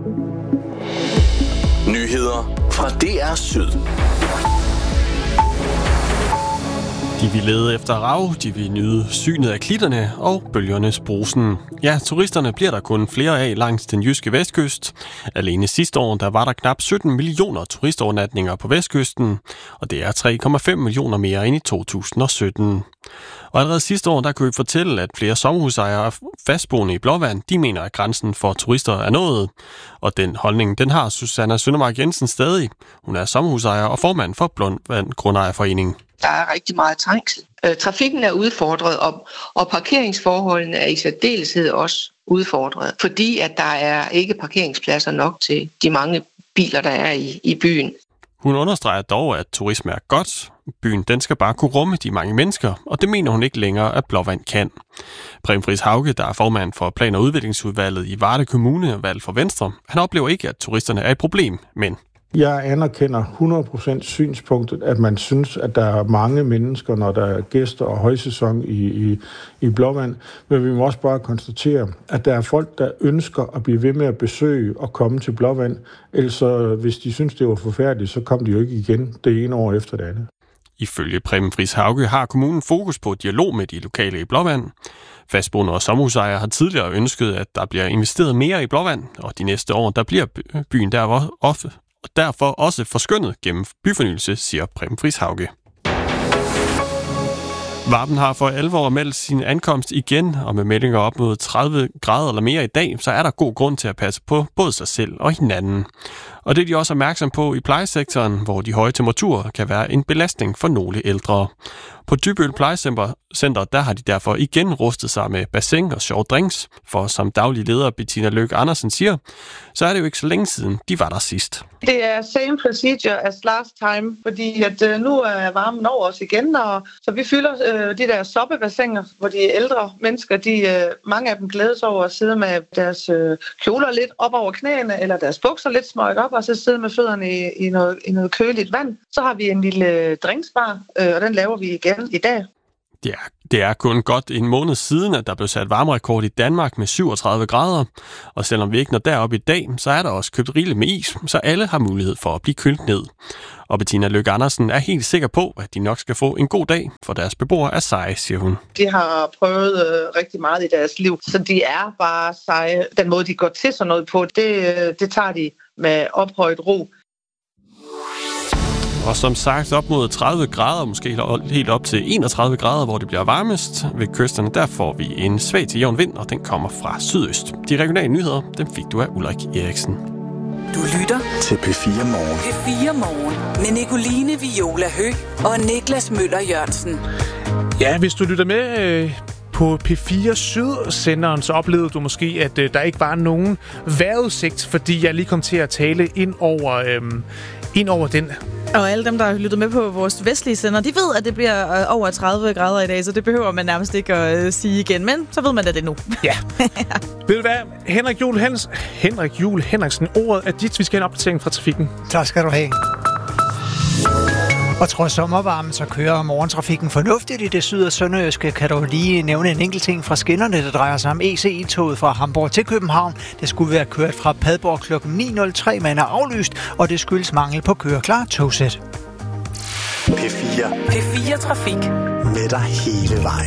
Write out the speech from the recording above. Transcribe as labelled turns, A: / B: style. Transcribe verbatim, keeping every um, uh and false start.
A: Nyheder fra D R Syd.
B: De vil lede efter rav, de vil nyde synet af klitterne og bølgernes brusen. Ja, turisterne bliver der kun flere af langs den jyske vestkyst. Alene sidste år, der var der knap sytten millioner turistovernatninger på vestkysten, og det er tre komma fem millioner mere end i to tusind og sytten. Og allerede sidste år, der kunne vi fortælle, at flere sommerhusejere og fastboende i Blåvand, de mener, at grænsen for turister er nået. Og den holdning, den har Susanna Søndermark Jensen stadig. Hun er sommerhusejer og formand for Blåvand Grundejerforening.
C: Der er rigtig meget trængsel. Øh, trafikken er udfordret, og, og parkeringsforholdene er i særdeleshed også udfordret, fordi at der er ikke parkeringspladser nok til de mange biler, der er i, i byen.
B: Hun understreger dog, at turisme er godt. Byen den skal bare kunne rumme de mange mennesker, og det mener hun ikke længere, at Blåvand kan. Preben Friis Hauge, der er formand for Plan- og Udviklingsudvalget i Varde Kommune, valgt for Venstre, han oplever ikke, at turisterne er et problem, men...
D: Jeg anerkender hundrede procent synspunktet, at man synes, at der er mange mennesker, når der er gæster og højsæson i, i, i Blåvand. Men vi må også bare konstatere, at der er folk, der ønsker at blive ved med at besøge og komme til Blåvand. Ellers så, hvis de synes, det var forfærdeligt, så kom de jo ikke igen det ene år efter det andet.
B: Ifølge Preben Friis Hauge har kommunen fokus på dialog med de lokale i Blåvand. Fastboende og sommerhusejere har tidligere ønsket, at der bliver investeret mere i Blåvand, og de næste år, der bliver byen der ofte og derfor også forskønnet gennem byfornyelse, siger Preben Friis Hauge. Varmen har for alvor meldt sin ankomst igen, og med meldinger op mod tredive grader eller mere i dag, så er der god grund til at passe på både sig selv og hinanden. Og det er de også opmærksom på i plejesektoren, hvor de høje temperaturer kan være en belastning for nogle ældre. På Dybøl Plejecenter, der har de derfor igen rustet sig med bassin og sjove drinks, for som daglig leder Bettina Løkke Andersen siger, så er det jo ikke så længe siden, de var der sidst.
E: Det er same procedure as last time, fordi at øh, nu er varmen over os igen, og så vi fylder øh, de der soppebassiner, hvor de ældre mennesker, de, øh, mange af dem glædes over at sidde med deres øh, kjoler lidt op over knæene, eller deres bukser lidt smøgt op, og så sidde med fødderne i, i, noget, i noget køligt vand. Så har vi en lille drinksbar, øh, og den laver vi igen i dag.
B: Ja, det er kun godt en måned siden, at der blev sat varmerekord i Danmark med syvogtredive grader. Og selvom vi ikke når derop i dag, så er der også købt rigeligt med is, så alle har mulighed for at blive kølt ned. Og Bettina Løkke Andersen er helt sikker på, at de nok skal få en god dag, for deres beboere er seje, siger hun.
E: De har prøvet øh, rigtig meget i deres liv, så de er bare seje. Den måde, de går til sådan noget på, det, det tager de med ophøjet ro.
B: Og som sagt op mod tredive grader, måske helt op til enogtredive grader, hvor det bliver varmest. Ved kysterne der får vi en svag til jævn vind, og den kommer fra sydøst. De regionale nyheder, dem fik du af Ulrik Eriksen.
A: Du lytter til P fire Morgen.
F: P fire Morgen med Nicoline Viola Høgh og Niklas Møller Jørgensen.
G: Ja, hvis du lytter med øh, på P fire Syd-senderen, så oplevede du måske, at øh, der ikke var nogen vejrudsigt, fordi jeg lige kom til at tale ind over, øh, ind over den.
H: Og alle dem, der har lyttet med på vores vestlige sender, de ved, at det bliver over tredive grader i dag, så det behøver man nærmest ikke at uh, sige igen. Men så ved man da det nu.
G: Ja. Ved du hvad? Henrik Juhl, Hans, Henrik Juhl Henriksen, ordet er dit. Vi skal have en opdatering fra trafikken.
I: Tak skal du have. Og trods sommervarmen, så kører morgentrafikken fornuftigt i det syd- og sønderjyske. Kan du lige nævne en enkelt ting fra skinnerne, der drejer sig om E C I-toget fra Hamburg til København. Det skulle være kørt fra Padborg klokken ni nul tre, men er aflyst, og det skyldes mangel på køreklar togsæt.
A: P fire.
F: P fire Trafik.
A: Med dig hele vejen.